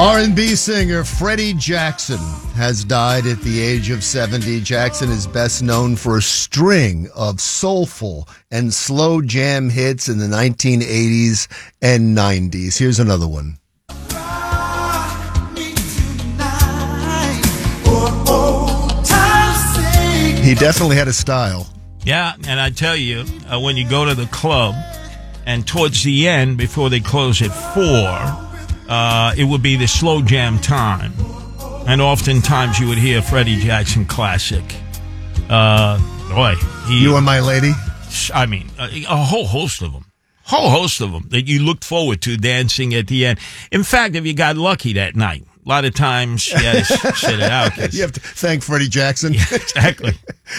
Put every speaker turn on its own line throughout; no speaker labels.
R&B singer Freddie Jackson has died at the age of 70. Jackson is best known for a string of soulful and slow jam hits in the 1980s and 90s. Here's another one. He definitely had a style.
Yeah, and I tell you, when you go to the club and towards the end, before they close at 4, it would be the slow jam time. And oftentimes you would hear Freddie Jackson classic. You
and My Lady?
I mean, a whole host of them. Whole host of them that you looked forward to dancing at the end. In fact, if you got lucky that night, a lot of times you had to sit it out.
You have to thank Freddie Jackson.
Yeah, exactly.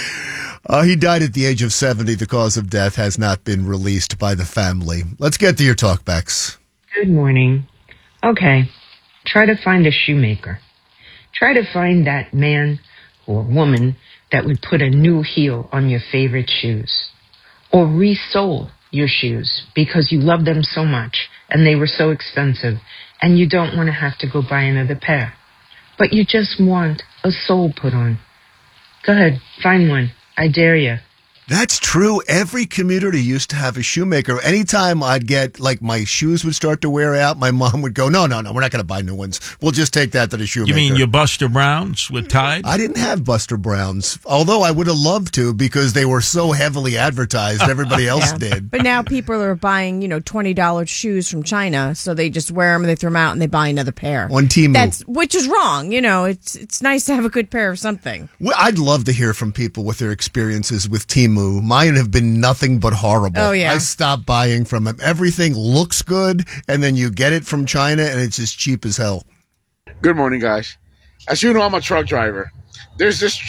He died at the age of 70. The cause of death has not been released by the family. Let's get to your talkbacks.
Good morning. Okay, try to find a shoemaker. Try to find that man or woman that would put a new heel on your favorite shoes. Or resole your shoes because you love them so much and they were so expensive and you don't want to have to go buy another pair. But you just want a sole put on. Go ahead, find one. I dare you.
That's true. Every community used to have a shoemaker. Anytime I'd get, my shoes would start to wear out, my mom would go, no, we're not going to buy new ones. We'll just take that to the shoemaker.
You mean your Buster Browns with Tide?
I didn't have Buster Browns, although I would have loved to because they were so heavily advertised. Everybody else did.
But now people are buying, $20 shoes from China, so they just wear them, they throw them out, and they buy another pair.
On Temu.
Which is wrong. It's nice to have a good pair of something.
Well, I'd love to hear from people with their experiences with Temu. Mine have been nothing but horrible.
Oh, yeah.
I stopped buying from them. Everything looks good, and then you get it from China, and it's just cheap as hell.
Good morning, guys. As you know, I'm a truck driver. There's this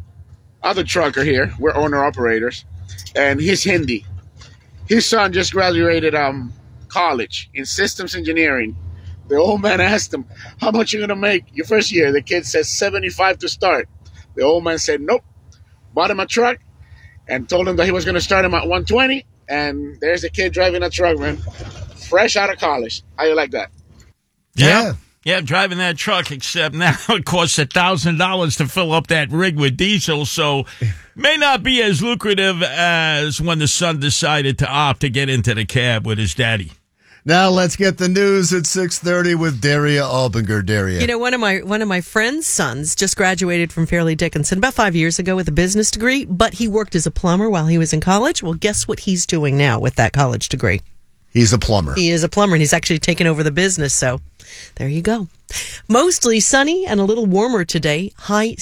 other trucker here. We're owner-operators, and he's Hindi. His son just graduated college in systems engineering. The old man asked him, how much you going to make your first year? The kid said 75 to start. The old man said, nope. Bought him a truck and told him that he was going to start him at 120. And there's a kid driving a truck, man, fresh out of college. How you like that?
Yeah. Yeah, driving that truck, except now it costs $1,000 to fill up that rig with diesel, so may not be as lucrative as when the son decided to opt to get into the cab with his daddy.
Now let's get the news at 6:30 with Daria Albinger. Daria.
One of my friend's sons just graduated from Fairleigh Dickinson about 5 years ago with a business degree, but he worked as a plumber while he was in college. Well, guess what he's doing now with that college degree?
He's a plumber.
He is a plumber, and he's actually taken over the business, so there you go. Mostly sunny and a little warmer today, high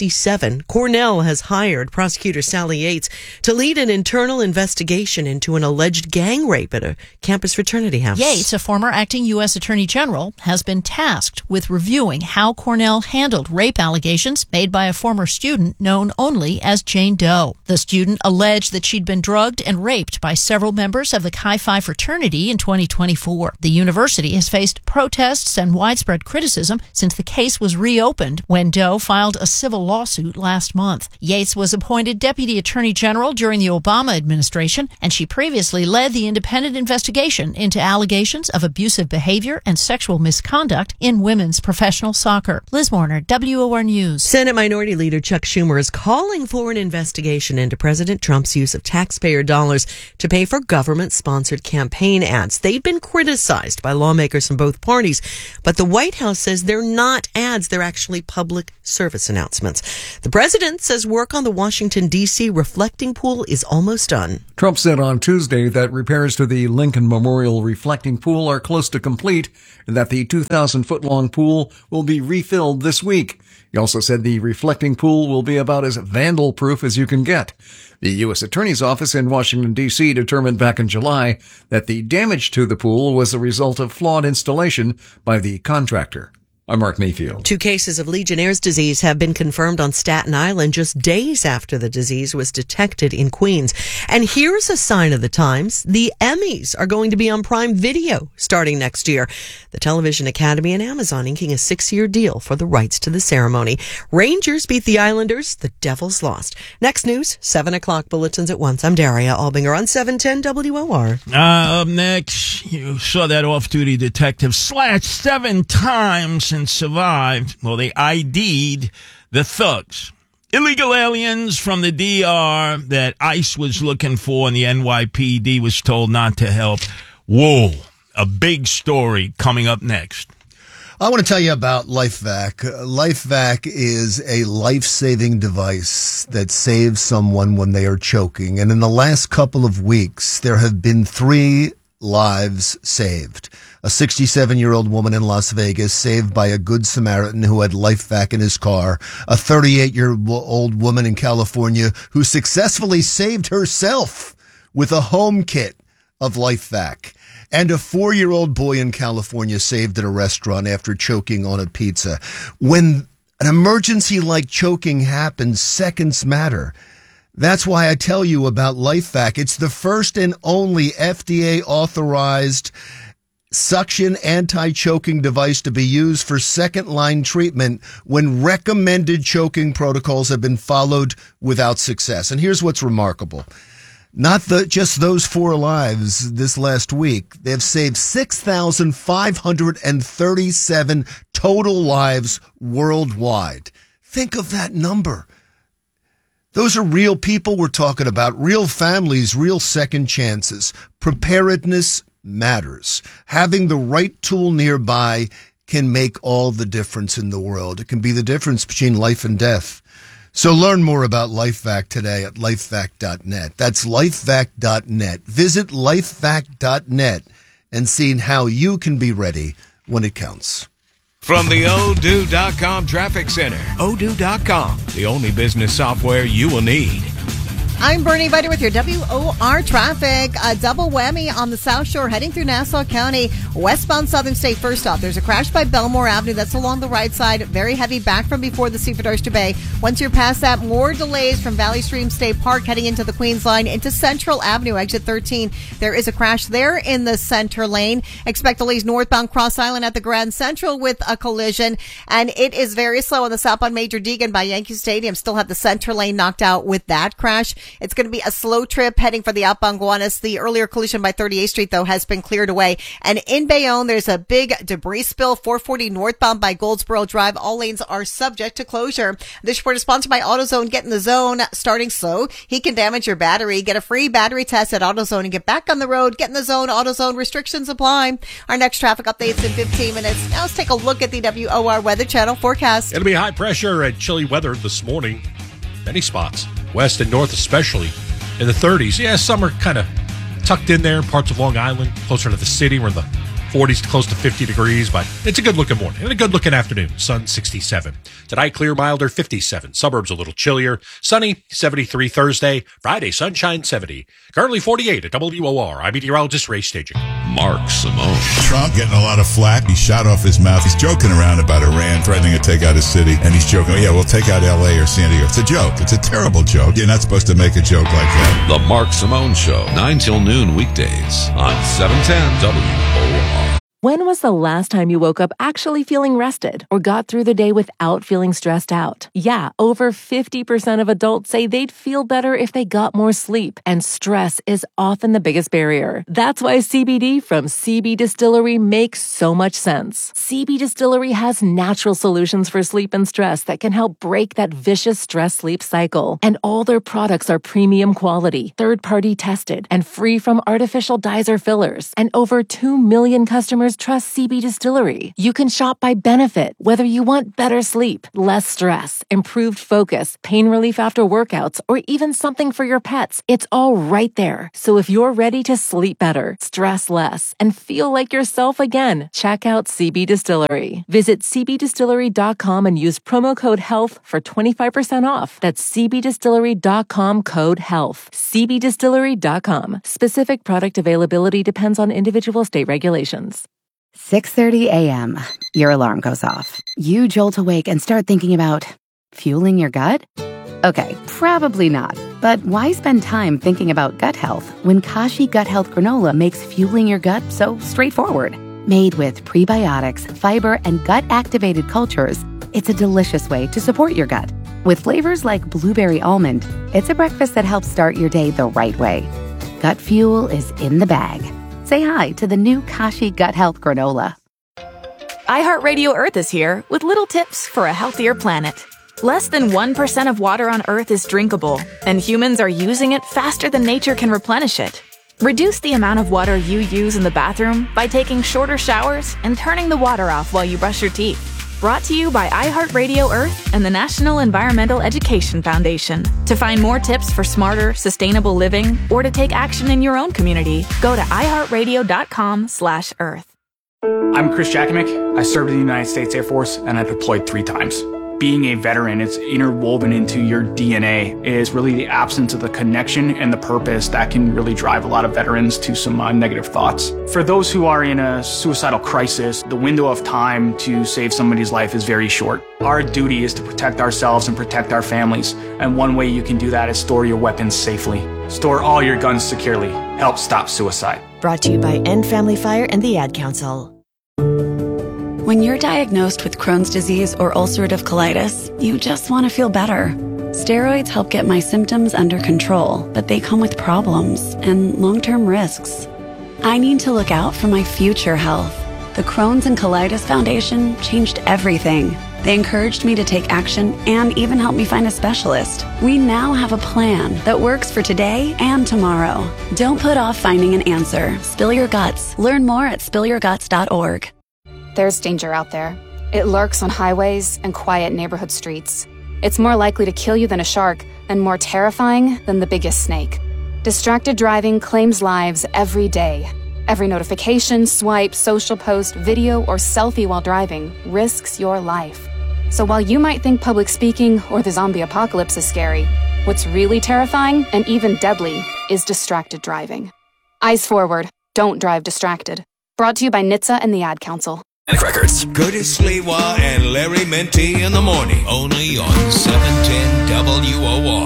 67. Cornell has hired prosecutor Sally Yates to lead an internal investigation into an alleged gang rape at a campus fraternity house.
Yates, a former acting U.S. Attorney General, has been tasked with reviewing how Cornell handled rape allegations made by a former student known only as Jane Doe. The student alleged that she'd been drugged and raped by several members of the Chi Phi fraternity in 2024. The university has faced protests and widespread criticism since the case was reopened when Doe filed a civil lawsuit last month. Yates was appointed Deputy Attorney General during the Obama administration, and she previously led the independent investigation into allegations of abusive behavior and sexual misconduct in women's professional soccer. Liz Warner, WOR News.
Senate Minority Leader Chuck Schumer is calling for an investigation into President Trump's use of taxpayer dollars to pay for government-sponsored campaign ads. They've been criticized by lawmakers from both parties, but the White House says they're not ads, they're actually public service announcements. The president says work on the Washington, D.C. reflecting pool is almost done.
Trump said on Tuesday that repairs to the Lincoln Memorial reflecting pool are close to complete and that the 2,000-foot-long pool will be refilled this week. He also said the reflecting pool will be about as vandal-proof as you can get. The U.S. Attorney's Office in Washington, D.C. determined back in July that the damage to the pool was the result of flawed installation by the contractor. I'm Mark Mayfield.
2 cases of Legionnaire's disease have been confirmed on Staten Island just days after the disease was detected in Queens. And here's a sign of the times. The Emmys are going to be on Prime Video starting next year. The Television Academy and Amazon inking a 6-year deal for the rights to the ceremony. Rangers beat the Islanders. The Devils lost. Next news, 7 o'clock bulletins at once. I'm Daria Albinger on 710 WOR.
Up next, you saw that off-duty detective slashed 7 times and survived. Well, they ID'd the thugs. Illegal aliens from the DR that ICE was looking for and the NYPD was told not to help. Whoa, a big story coming up next.
I want to tell you about LifeVac. LifeVac is a life-saving device that saves someone when they are choking. And in the last couple of weeks, there have been 3 lives saved. A 67-year-old woman in Las Vegas saved by a good Samaritan who had LifeVac in his car. A 38-year-old woman in California who successfully saved herself with a home kit of LifeVac. And a 4-year-old boy in California saved at a restaurant after choking on a pizza. When an emergency like choking happens, seconds matter. That's why I tell you about LifeVac. It's the first and only FDA-authorized suction anti-choking device to be used for second-line treatment when recommended choking protocols have been followed without success. And here's what's remarkable. Not just those 4 lives this last week. They've saved 6,537 total lives worldwide. Think of that number. Those are real people we're talking about, real families, real second chances. Preparedness matters. Having the right tool nearby can make all the difference in the world. It can be the difference between life and death. So learn more about LifeVac today at lifevac.net. That's lifevac.net. Visit lifevac.net and see how you can be ready when it counts.
From the Odoo.com Traffic Center, Odoo.com, the only business software you will need.
I'm Bernie Butter with your WOR traffic. A double whammy on the South Shore heading through Nassau County, westbound Southern State. First off, there's a crash by Belmore Avenue. That's along the right side. Very heavy back from before the Seaford Oyster Bay. Once you're past that, more delays from Valley Stream State Park heading into the Queens line into Central Avenue, exit 13. There is a crash there in the center lane. Expect delays northbound Cross Island at the Grand Central with a collision. And it is very slow on the southbound Major Deegan by Yankee Stadium. Still have the center lane knocked out with that crash. It's going to be a slow trip heading for the outbound Gowanus. The earlier collision by 38th Street, though, has been cleared away. And in Bayonne, there's a big debris spill, 440 northbound by Goldsboro Drive. All lanes are subject to closure. This report is sponsored by AutoZone. Get in the zone. Starting slow, he can damage your battery. Get a free battery test at AutoZone and get back on the road. Get in the zone. AutoZone. Restrictions apply. Our next traffic update's in 15 minutes. Now let's take a look at the WOR Weather Channel forecast.
It'll be high pressure and chilly weather this morning. Many spots, west and north especially, in the 30s. Yeah, some are kind of tucked in there in parts of Long Island, closer to the city. We're in the 40s to close to 50 degrees, but it's a good-looking morning and a good-looking afternoon. Sun 67. Tonight, clear, milder, 57. Suburbs a little chillier. Sunny, 73 Thursday. Friday, sunshine, 70. Currently 48 at WOR. I'm meteorologist Ray Staging.
Mark Simone. Trump getting a lot of flack. He shot off his mouth. He's joking around about Iran threatening to take out his city, and he's joking, oh, yeah, we'll take out L.A. or San Diego. It's a joke. It's a terrible joke. You're not supposed to make a joke like that.
The Mark Simone Show, 9 till noon weekdays on 710 WOR.
When was the last time you woke up actually feeling rested or got through the day without feeling stressed out? Yeah, over 50% of adults say they'd feel better if they got more sleep, and stress is often the biggest barrier. That's why CBD from CB Distillery makes so much sense. CB Distillery has natural solutions for sleep and stress that can help break that vicious stress-sleep cycle. And all their products are premium quality, third-party tested, and free from artificial dyes or fillers. And over 2 million customers trust CB Distillery. You can shop by benefit, whether you want better sleep, less stress, improved focus, pain relief after workouts, or even something for your pets. It's all right there. So if you're ready to sleep better, stress less, and feel like yourself again, check out CB Distillery. Visit cbdistillery.com and use promo code HEALTH for 25% off. That's cbdistillery.com code HEALTH. cbdistillery.com. Specific product availability depends on individual state regulations.
6:30 a.m. Your alarm goes off. You jolt awake and start thinking about fueling your gut? Okay, probably not. But why spend time thinking about gut health when Kashi Gut Health Granola makes fueling your gut so straightforward? Made with prebiotics, fiber, and gut-activated cultures, it's a delicious way to support your gut. With flavors like blueberry almond, it's a breakfast that helps start your day the right way. Gut fuel is in the bag. Say hi to the new Kashi Gut Health Granola.
iHeartRadio Earth is here with little tips for a healthier planet. Less than 1% of water on Earth is drinkable, and humans are using it faster than nature can replenish it. Reduce the amount of water you use in the bathroom by taking shorter showers and turning the water off while you brush your teeth. Brought to you by iHeartRadio Earth and the National Environmental Education Foundation. To find more tips for smarter, sustainable living, or to take action in your own community, go to iHeartRadio.com/Earth.
I'm Chris Jakimick. I served in the United States Air Force and I deployed 3 times. Being a veteran, it's interwoven into your DNA. It is really the absence of the connection and the purpose that can really drive a lot of veterans to some negative thoughts. For those who are in a suicidal crisis, the window of time to save somebody's life is very short. Our duty is to protect ourselves and protect our families. And one way you can do that is store your weapons safely. Store all your guns securely. Help stop suicide.
Brought to you by End Family Fire and the Ad Council.
When you're diagnosed with Crohn's disease or ulcerative colitis, you just want to feel better. Steroids help get my symptoms under control, but they come with problems and long-term risks. I need to look out for my future health. The Crohn's and Colitis Foundation changed everything. They encouraged me to take action and even helped me find a specialist. We now have a plan that works for today and tomorrow. Don't put off finding an answer. Spill your guts. Learn more at spillyourguts.org.
There's danger out there. It lurks on highways and quiet neighborhood streets. It's more likely to kill you than a shark and more terrifying than the biggest snake. Distracted driving claims lives every day. Every notification, swipe, social post, video, or selfie while driving risks your life. So while you might think public speaking or the zombie apocalypse is scary, what's really terrifying and even deadly is distracted driving. Eyes forward. Don't drive distracted. Brought to you by NHTSA and the Ad Council.
Records. Curtis Lewa and Larry Menti in the morning, only on 710 WOR.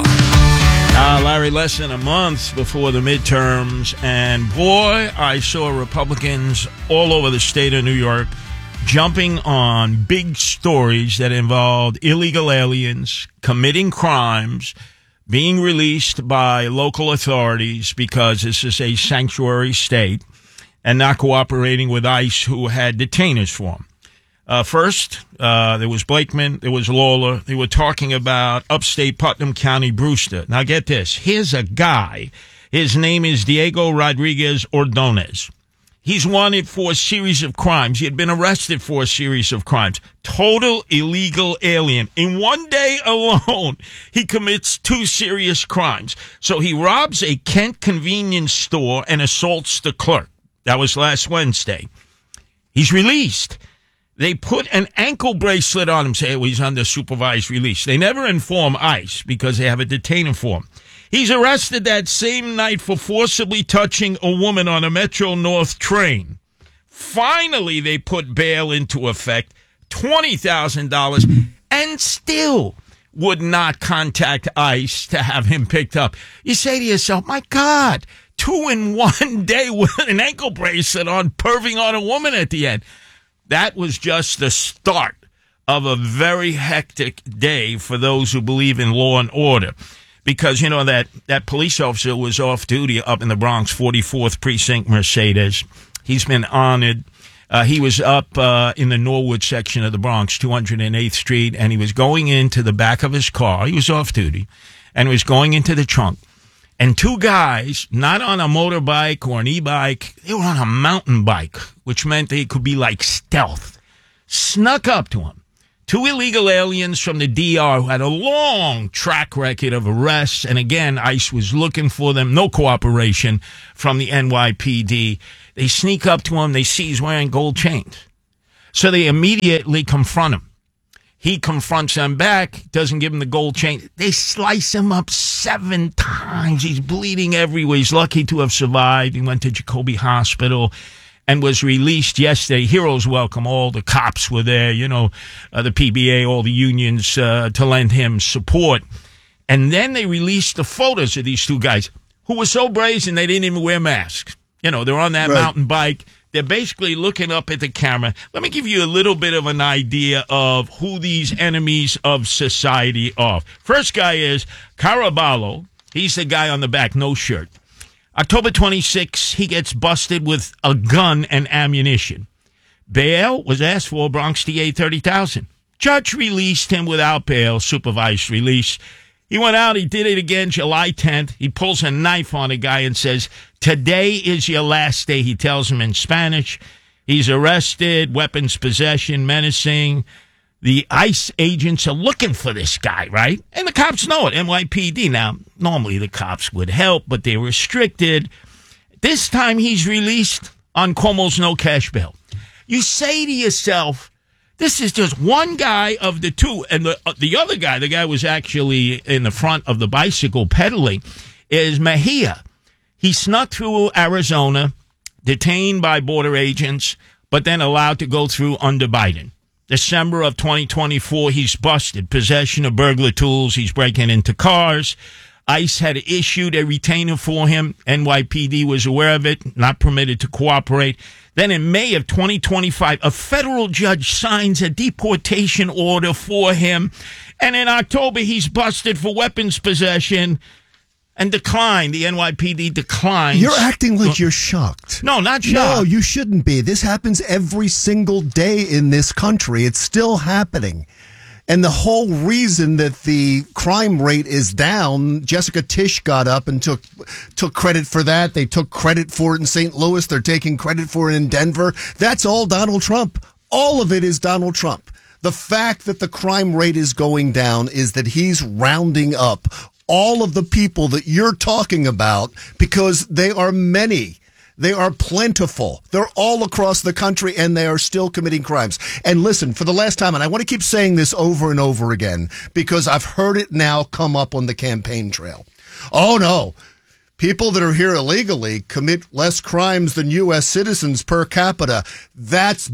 Larry, less than a month before the midterms, and boy, I saw Republicans all over the state of New York jumping on big stories that involved illegal aliens committing crimes, being released by local authorities because this is a sanctuary state, and not cooperating with ICE, who had detainers for them. First, there was Blakeman, there was Lawler. They were talking about upstate Putnam County Brewster. Now get this. Here's a guy. His name is Diego Rodriguez Ordonez. He's wanted for a series of crimes. He had been arrested for a series of crimes. Total illegal alien. In one day alone, he commits 2 serious crimes. So he robs a Kent convenience store and assaults the clerk. That was last Wednesday. He's released. They put an ankle bracelet on him, say he's under supervised release. They never inform ICE because they have a detainer for him. He's arrested that same night for forcibly touching a woman on a Metro North train. Finally, they put bail into effect, $20,000, and still would not contact ICE to have him picked up. You say to yourself, my God, 2 in 1 day with an ankle bracelet on, perving on a woman at the end. That was just the start of a very hectic day for those who believe in law and order. Because, you know, that police officer was off duty up in the Bronx, 44th Precinct, Mercedes. He's been honored. He was up in the Norwood section of the Bronx, 208th Street, and he was going into the back of his car. He was off duty, and was going into the trunk. And 2 guys, not on a motorbike or an e-bike, they were on a mountain bike, which meant they could be like stealth, snuck up to him. 2 illegal aliens from the DR who had a long track record of arrests. And again, ICE was looking for them. No cooperation from the NYPD. They sneak up to him. They see he's wearing gold chains. So they immediately confront him. He confronts them back, doesn't give him the gold chain. They slice him up 7 times. He's bleeding everywhere. He's lucky to have survived. He went to Jacoby Hospital. and was released yesterday. Heroes welcome. All the cops were there, the PBA, all the unions to lend him support. And then they released the photos of these two guys who were so brazen they didn't even wear masks. They're on that mountain bike. They're basically looking up at the camera. Let me give you a little bit of an idea of who these enemies of society are. First guy is Caraballo. He's the guy on the back, no shirt. October 26, he gets busted with a gun and ammunition. Bail was asked for, Bronx DA $30,000. Judge released him without bail, supervised release. He went out, he did it again July 10th. He pulls a knife on a guy and says, "Today is your last day," he tells him in Spanish. He's arrested, weapons possession, menacing. The ICE agents are looking for this guy, right? And the cops know it, NYPD. Now, normally the cops would help, but they're restricted. This time he's released on Cuomo's no cash bail. You say to yourself, this is just one guy of the two. And the other guy, the guy was actually in the front of the bicycle pedaling, is Mejia. He snuck through Arizona, detained by border agents, but then allowed to go through under Biden. December of 2024, he's busted. Possession of burglar tools. He's breaking into cars. ICE had issued a retainer for him. NYPD was aware of it, not permitted to cooperate. Then in May of 2025, a federal judge signs a deportation order for him. And in October, he's busted for weapons possession and declined. The NYPD declines.
You're acting like you're shocked.
No, not shocked.
No, you shouldn't be. This happens every single day in this country. It's still happening. And the whole reason that the crime rate is down, Jessica Tisch got up and took credit for that. They took credit for it in St. Louis. They're taking credit for it in Denver. That's all Donald Trump. All of it is Donald Trump. The fact that the crime rate is going down is that he's rounding up all of the people that you're talking about because they are many. They are plentiful. They're all across the country, and they are still committing crimes. And listen, for the last time, and I want to keep saying this over and over again, because I've heard it now come up on the campaign trail. Oh, no. People that are here illegally commit less crimes than U.S. citizens per capita. That's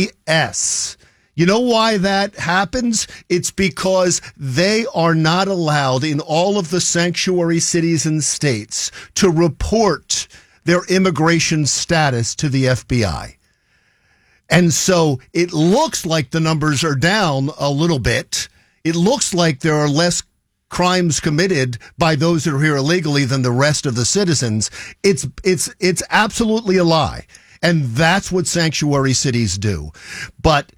BS. You know why that happens? It's because they are not allowed in all of the sanctuary cities and states to report their immigration status to the FBI. And so it looks like the numbers are down a little bit. It looks like there are less crimes committed by those that are here illegally than the rest of the citizens. It's absolutely a lie. And that's what sanctuary cities do. But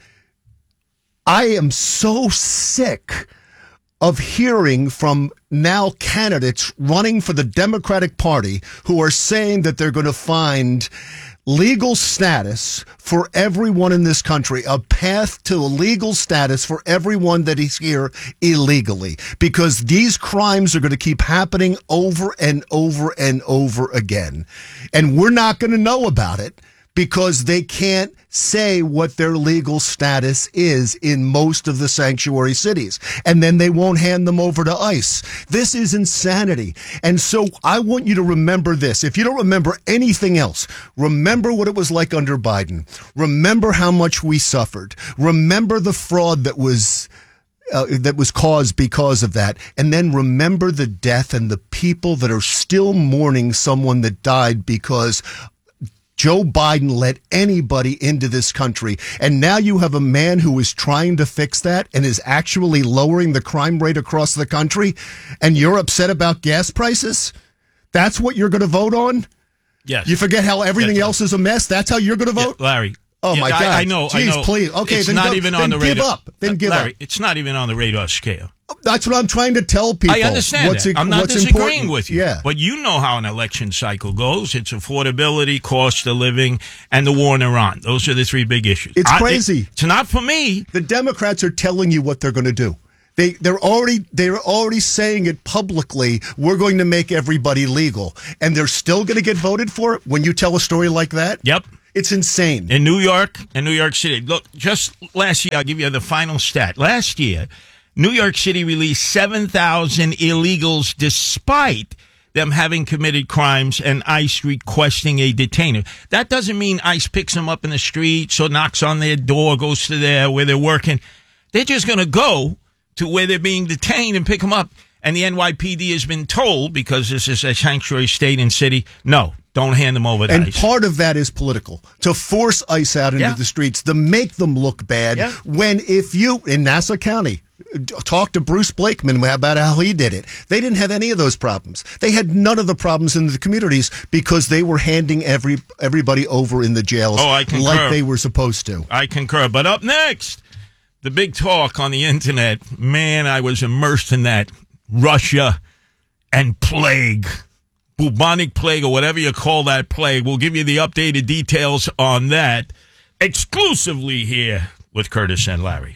I am so sick of hearing from now candidates running for the Democratic Party who are saying that they're going to find legal status for everyone in this country, a path to legal status for everyone that is here illegally, because these crimes are going to keep happening over and over and over again. And we're not going to know about it because they can't say what their legal status is in most of the sanctuary cities. And then they won't hand them over to ICE. This is insanity. And so I want you to remember this. If you don't remember anything else, remember what it was like under Biden. Remember how much we suffered. Remember the fraud that was caused because of that. And then remember the death and the people that are still mourning someone that died because Joe Biden let anybody into this country. And now you have a man who is trying to fix that and is actually lowering the crime rate across the country. And you're upset about gas prices? That's what you're going to vote on?
Yes.
You forget how everything else is a mess? That's how you're going to vote?
Yeah, Larry.
Oh, my God.
I know.
Jeez,
I know.
Please. Okay,
it's
then
not even on the radar.
Give up. Then give
Larry,
up.
It's not even on the radar scale.
That's what I'm trying to tell people.
I understand that. I'm not disagreeing
important.
with you.
Yeah.
But you know how an election cycle goes. It's affordability, cost of living, and the war in Iran. Those are the three big issues.
It's crazy.
It's not for me.
The Democrats are telling you what they're going to do. They're already saying it publicly. We're going to make everybody legal, and they're still going to get voted for it when you tell a story like that.
Yep.
It's insane.
In New York and New York City. Look, just last year, I'll give you the final stat. Last year, New York City released 7,000 illegals despite them having committed crimes and ICE requesting a detainer. That doesn't mean ICE picks them up in the streets or knocks on their door, goes to where they're working. They're just going to go to where they're being detained and pick them up. And the NYPD has been told, because this is a sanctuary state and city, no, don't hand them over to
and
ICE.
Part of that is political. To force ICE out into the streets, to make them look bad.
Yeah.
When if you, in Nassau County, talk to Bruce Blakeman about how he did it. They didn't have any of those problems. They had none of the problems in the communities because they were handing everybody over in the jails
I concur.
like they were supposed to.
I concur. But up next, the big talk on the internet. Man, I was immersed in that. Russia and plague. Bubonic plague, or whatever you call that plague. We'll give you the updated details on that exclusively here with Curtis and Larry.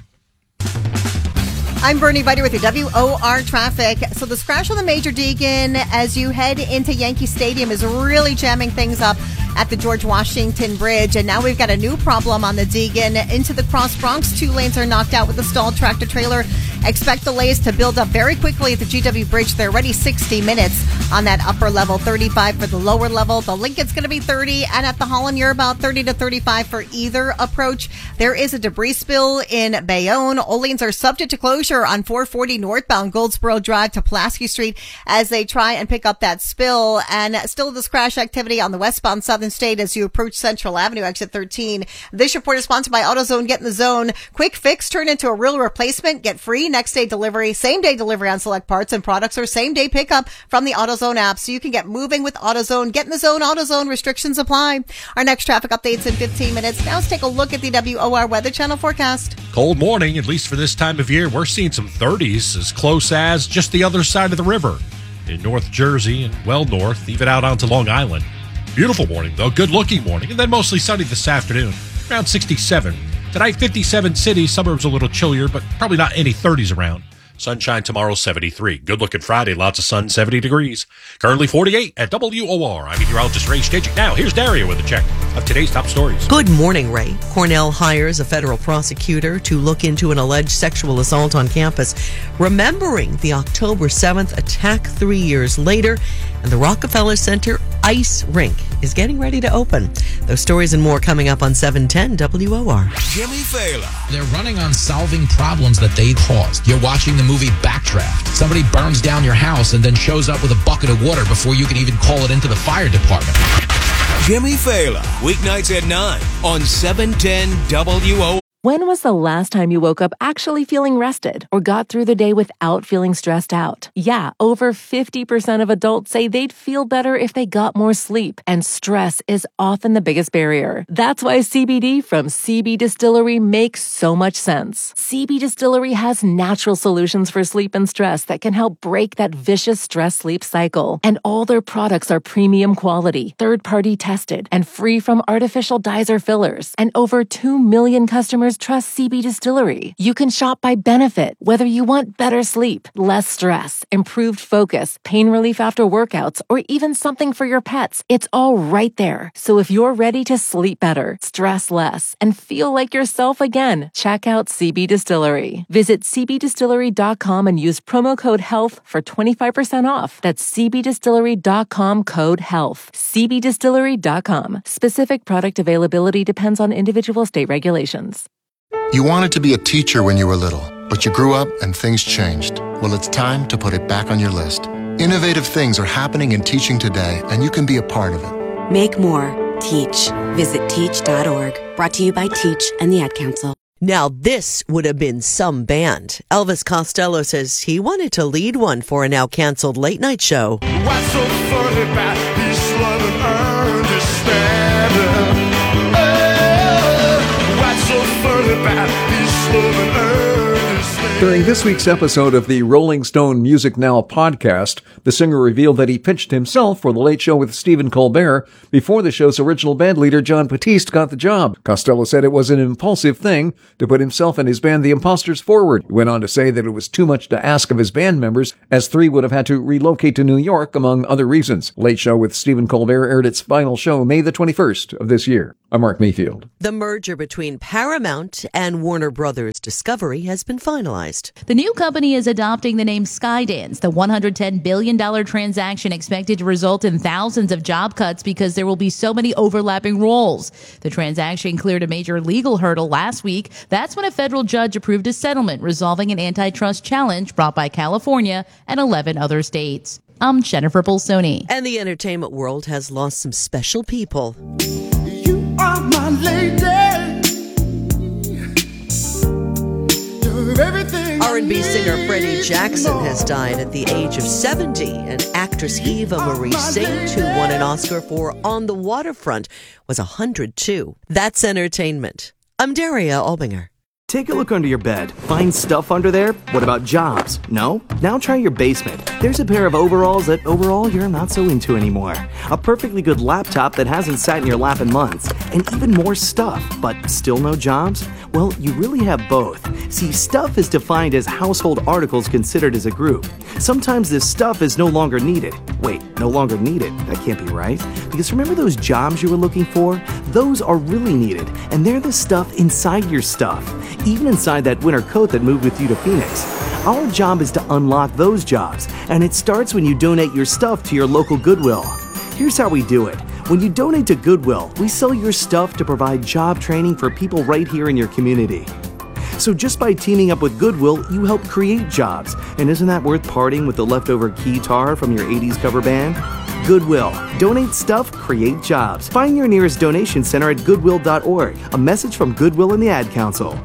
I'm Bernie Viter with your WOR traffic. So the crash on the Major Deegan as you head into Yankee Stadium is really jamming things up at the George Washington Bridge. And now we've got a new problem on the Deegan into the Cross Bronx. 2 lanes are knocked out with a stalled tractor trailer. Expect delays to build up very quickly at the GW Bridge. They're already 60 minutes on that upper level, 35 for the lower level. The Lincoln's going to be 30, and at the Holland, you're about 30 to 35 for either approach. There is a debris spill in Bayonne. All lanes are subject to closure on 440 northbound Goldsboro Drive to Pulaski Street as they try and pick up that spill. And still this crash activity on the westbound Southern State as you approach Central Avenue, exit 13. This report is sponsored by AutoZone. Get in the zone. Quick fix, turn into a real replacement. Get free next day delivery, same day delivery on select parts and products, or same day pickup from the AutoZone app. So you can get moving with AutoZone. Get in the zone. AutoZone. Restrictions apply. Our next traffic update's in 15 minutes. Now let's take a look at the WOR Weather Channel forecast.
Cold morning, at least for this time of year. We're seeing some 30s as close as just the other side of the river in North Jersey and well north, even out onto Long Island. Beautiful morning, though. Good looking morning. And then mostly sunny this afternoon, around 67. Tonight, 57 cities. Suburbs a little chillier, but probably not any 30s around. Sunshine tomorrow, 73. Good looking Friday, lots of sun, 70 degrees. Currently 48 at WOR. I'm meteorologist Ray Stagik. Now, here's Daria with a check of today's top stories.
Good morning, Ray. Cornell hires a federal prosecutor to look into an alleged sexual assault on campus, remembering the October 7th attack 3 years later. And the Rockefeller Center ice rink is getting ready to open. Those stories and more coming up on 710 WOR.
Jimmy Fallon. They're running on solving problems that they caused. You're watching the movie Backdraft. Somebody burns down your house and then shows up with a bucket of water before you can even call it into the fire department. Jimmy Fallon. Weeknights at 9 on 710 WOR.
When was the last time you woke up actually feeling rested or got through the day without feeling stressed out? Yeah, over 50% of adults say they'd feel better if they got more sleep, and stress is often the biggest barrier. That's why CBD from CB Distillery makes so much sense. CB Distillery has natural solutions for sleep and stress that can help break that vicious stress-sleep cycle. And all their products are premium quality, third-party tested, and free from artificial dyes or fillers. And over 2 million customers trust CB Distillery. You can shop by benefit, whether you want better sleep, less stress, improved focus, pain relief after workouts, or even something for your pets. It's all right there. So if you're ready to sleep better, stress less, and feel like yourself again, check out CB Distillery. Visit cbdistillery.com and use promo code HEALTH for 25% off. That's cbdistillery.com code HEALTH. cbdistillery.com. Specific product availability depends on individual state regulations.
You wanted to be a teacher when you were little, but you grew up and things changed. Well, it's time to put it back on your list. Innovative things are happening in teaching today, and you can be a part of it.
Make more. Teach. Visit teach.org. Brought to you by Teach and the Ad Council.
Now, this would have been some band. Elvis Costello says he wanted to lead one for a now canceled late night show.
What's so funny about this love and understanding? What's so funny about this love and understanding?
During this week's episode of the Rolling Stone Music Now podcast, the singer revealed that he pitched himself for The Late Show with Stephen Colbert before the show's original bandleader Jon Batiste got the job. Costello said it was an impulsive thing to put himself and his band The Imposters forward. He went on to say that it was too much to ask of his band members, as 3 would have had to relocate to New York, among other reasons. Late Show with Stephen Colbert aired its final show May the 21st of this year. I'm Mark Mayfield.
The merger between Paramount and Warner Brothers Discovery has been finalized. finalized.
The new company is adopting the name Skydance, the $110 billion transaction expected to result in thousands of job cuts because there will be so many overlapping roles. The transaction cleared a major legal hurdle last week. That's when a federal judge approved a settlement resolving an antitrust challenge brought by California and 11 other states. I'm Jennifer Bolsoni.
And the entertainment world has lost some special people.
You are my lady. You're everything.
R&B singer Freddie Jackson has died at the age of 70, and actress Eva Marie Saint, who won an Oscar for On the Waterfront, was 102. That's entertainment. I'm Daria Albinger.
Take a look under your bed. Find stuff under there? What about jobs? No? Now try your basement. There's a pair of overalls that overall you're not so into anymore. A perfectly good laptop that hasn't sat in your lap in months. And even more stuff, but still no jobs? Well, you really have both. See, stuff is defined as household articles considered as a group. Sometimes this stuff is no longer needed. Wait, no longer needed? That can't be right. Because remember those jobs you were looking for? Those are really needed, and they're the stuff inside your stuff. Even inside that winter coat that moved with you to Phoenix. Our job is to unlock those jobs, and it starts when you donate your stuff to your local Goodwill. Here's how we do it. When you donate to Goodwill, we sell your stuff to provide job training for people right here in your community. So just by teaming up with Goodwill, you help create jobs. And isn't that worth parting with the leftover keytar from your 80s cover band? Goodwill. Donate stuff, create jobs. Find your nearest donation center at goodwill.org. A message from Goodwill and the Ad Council.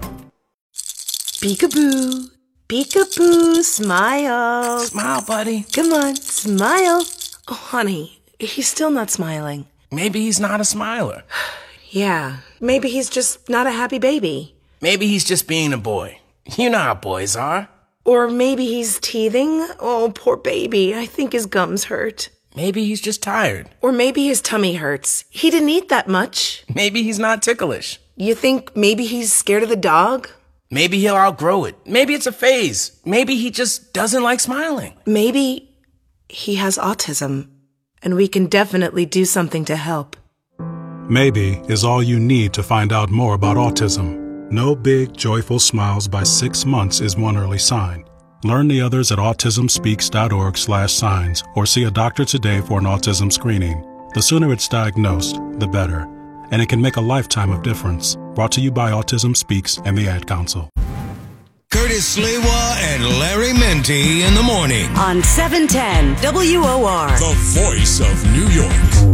Peekaboo. Peekaboo. Smile.
Smile, buddy.
Come on, smile. Oh, honey, he's still not smiling.
Maybe he's not a smiler.
Yeah, maybe he's just not a happy baby.
Maybe he's just being a boy. You know how boys are.
Or maybe he's teething. Oh, poor baby. I think his gums hurt.
Maybe he's just tired.
Or maybe his tummy hurts. He didn't eat that much.
Maybe he's not ticklish.
You think maybe he's scared of the dog?
Maybe he'll outgrow it. Maybe it's a phase. Maybe he just doesn't like smiling.
Maybe he has autism, and we can definitely do something to help.
Maybe is all you need to find out more about autism. No big, joyful smiles by 6 months is one early sign. Learn the others at autismspeaks.org/signs or see a doctor today for an autism screening. The sooner it's diagnosed, the better. And it can make a lifetime of difference. Brought to you by Autism Speaks and the Ad Council.
Curtis Sliwa and Larry Mendte in the morning.
On 710 WOR.
The voice of New York.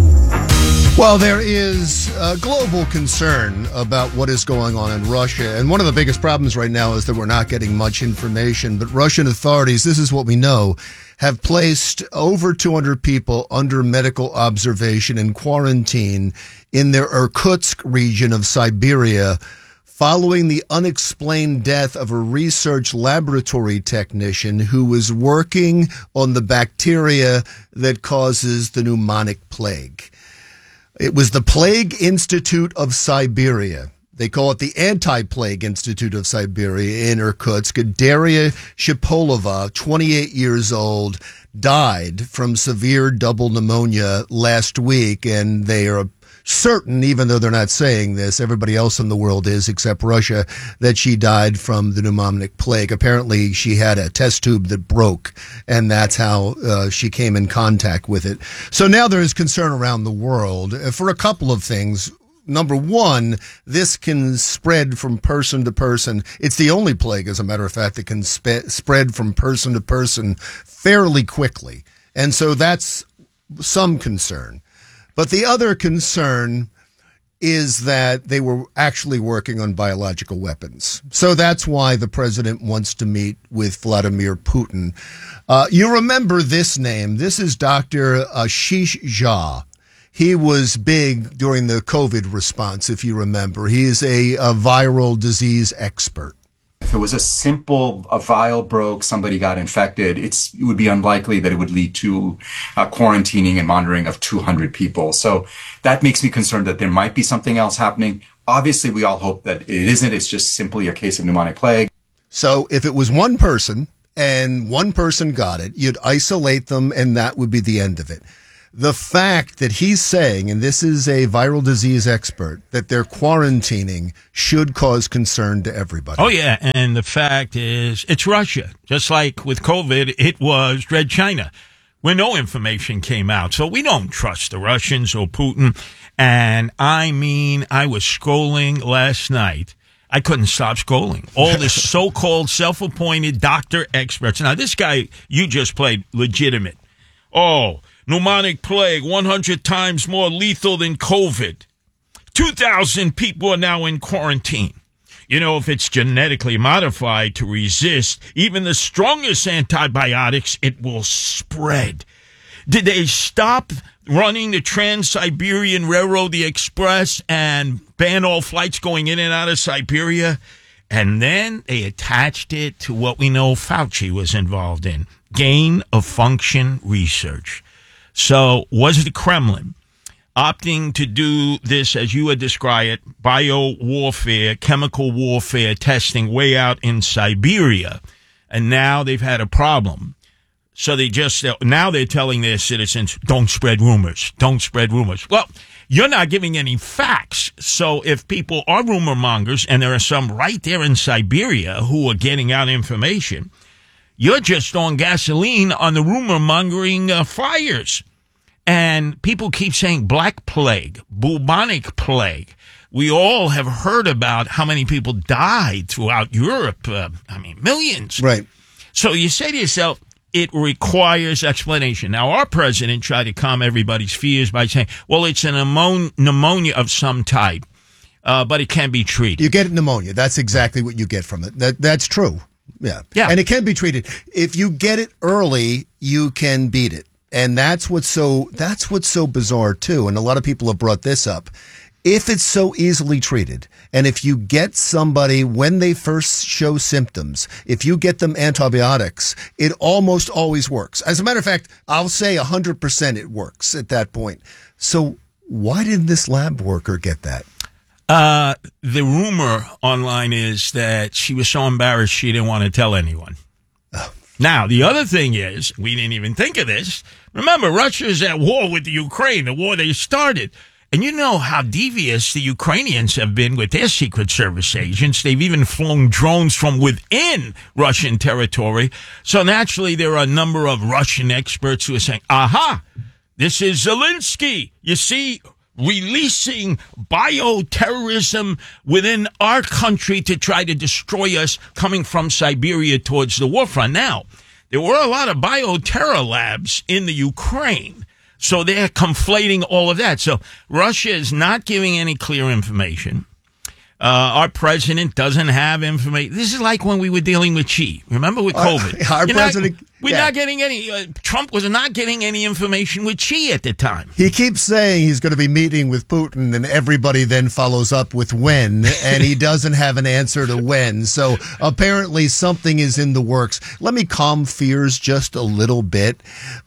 Well, there is a global concern about what is going on in Russia. And one of the biggest problems right now is that we're not getting much information. But Russian authorities, this is what we know, have placed over 200 people under medical observation and quarantine in their Irkutsk region of Siberia following the unexplained death of a research laboratory technician who was working on the bacteria that causes the pneumonic plague. It was the Plague Institute of Siberia. They call it the Anti-Plague Institute of Siberia in Irkutsk. Daria Shipolova, 28 years old, died from severe double pneumonia last week, and they are certain, even though they're not saying this, everybody else in the world is, except Russia, that she died from the pneumonic plague. Apparently, she had a test tube that broke, and that's how she came in contact with it. So now there is concern around the world for a couple of things. Number one, this can spread from person to person. It's the only plague, as a matter of fact, that can spread from person to person fairly quickly. And so that's some concern. But the other concern is that they were actually working on biological weapons. So that's why the president wants to meet with Vladimir Putin. You remember this name. This is Dr. Ashish Jha. He was big during the COVID response, if you remember. He is a viral disease expert.
If it was a vial broke, somebody got infected, it would be unlikely that it would lead to quarantining and monitoring of 200 people. So that makes me concerned that there might be something else happening. Obviously, we all hope that it isn't. It's just simply a case of pneumonic plague.
So if it was one person and one person got it, you'd isolate them and that would be the end of it. The fact that he's saying, and this is a viral disease expert, that they're quarantining should cause concern to everybody.
Oh, yeah. And the fact is, it's Russia. Just like with COVID, it was Red China, where no information came out. So we don't trust the Russians or Putin. And I mean, I was scrolling last night. I couldn't stop scrolling. All the so-called self-appointed doctor experts. Now, this guy you just played, legitimate. Oh, pneumonic plague, 100 times more lethal than COVID. 2,000 people are now in quarantine. You know, if it's genetically modified to resist even the strongest antibiotics, it will spread. Did they stop running the Trans-Siberian Railroad, the Express, and ban all flights going in and out of Siberia? And then they attached it to what we know Fauci was involved in, gain-of-function research. So was the Kremlin opting to do this, as you would describe it, bio-warfare, chemical warfare testing way out in Siberia, and now they've had a problem? So now they're telling their citizens, don't spread rumors, don't spread rumors. Well, you're not giving any facts. So if people are rumor mongers, and there are some right there in Siberia who are getting out information, you're just throwing gasoline on the rumor mongering fires. And people keep saying black plague, bubonic plague. We all have heard about how many people died throughout Europe. Millions.
Right.
So you say to yourself, it requires explanation. Now, our president tried to calm everybody's fears by saying, well, it's an pneumonia of some type, but it can be treated.
You get pneumonia. That's exactly what you get from it. That's true. Yeah. And it can be treated. If you get it early, you can beat it. And that's what's so bizarre, too. And a lot of people have brought this up. If it's so easily treated, and if you get somebody when they first show symptoms, if you get them antibiotics, it almost always works. As a matter of fact, I'll say 100% it works at that point. So why did this lab worker get that?
The rumor online is that she was so embarrassed she didn't want to tell anyone. Oh. Now, the other thing is, we didn't even think of this. Remember, Russia is at war with the Ukraine, the war they started. And you know how devious the Ukrainians have been with their Secret Service agents. They've even flown drones from within Russian territory. So naturally, there are a number of Russian experts who are saying, aha, this is Zelensky. You see, releasing bioterrorism within our country to try to destroy us coming from Siberia towards the war front. Now, there were a lot of bioterror labs in the Ukraine. So they're conflating all of that. So Russia is not giving any clear information. Our president doesn't have information. This is like when we were dealing with Xi. Remember with COVID? Not getting any. Trump was not getting any information with Xi at the time.
He keeps saying he's going to be meeting with Putin, and everybody then follows up with when, and he doesn't have an answer to when. So apparently something is in the works. Let me calm fears just a little bit.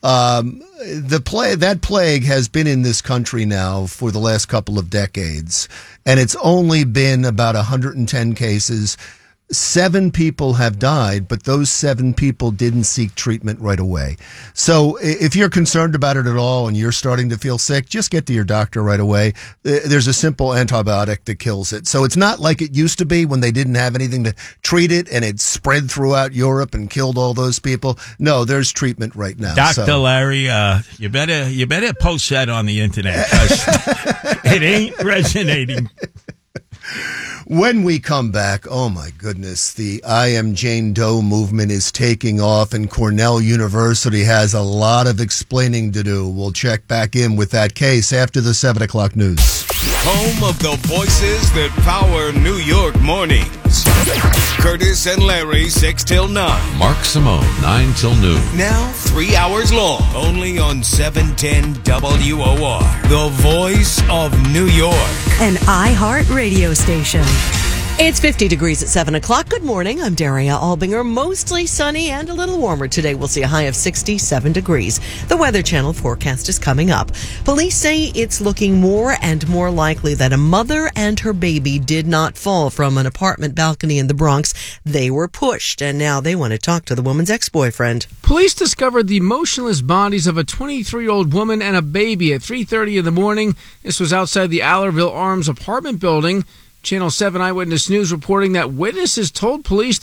That plague has been in this country now for the last couple of decades, and it's only been about 110 cases. 7 people have died, but those 7 people didn't seek treatment right away. So if you're concerned about it at all and you're starting to feel sick, just get to your doctor right away. There's a simple antibiotic that kills it. So it's not like it used to be when they didn't have anything to treat it and it spread throughout Europe and killed all those people. No, there's treatment right now.
Dr. Larry, you better post that on the internet. It ain't resonating.
When we come back, oh my goodness, the I Am Jane Doe movement is taking off, and Cornell University has a lot of explaining to do. We'll check back in with that case after the 7 o'clock news.
Home of the voices that power New York mornings. Curtis and Larry, 6 till 9.
Mark Simone, 9 till noon.
Now 3 hours long, only on 710 WOR. The voice of New York.
An iHeart radio station.
It's 50 degrees at 7 o'clock. Good morning. I'm Daria Albinger. Mostly sunny and a little warmer today. We'll see a high of 67 degrees. The Weather Channel forecast is coming up. Police say it's looking more and more likely that a mother and her baby did not fall from an apartment balcony in the Bronx. They were pushed, and now they want to talk to the woman's ex-boyfriend.
Police discovered the motionless bodies of a 23-year-old woman and a baby at 3:30 in the morning. This was outside the Allerville Arms apartment building. Channel 7 Eyewitness News reporting that witnesses told police